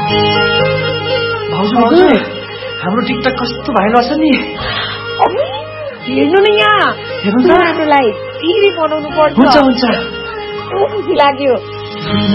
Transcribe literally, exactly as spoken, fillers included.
भाउजू भाउजू हाम्रो टिकटक कस्तो भाइरल छ नि। हेर्नु न यहाँ हेर्नु त हामीलाई टिभी बनाउनु पर्छ। हुन्छ हुन्छ खुसी लाग्यो।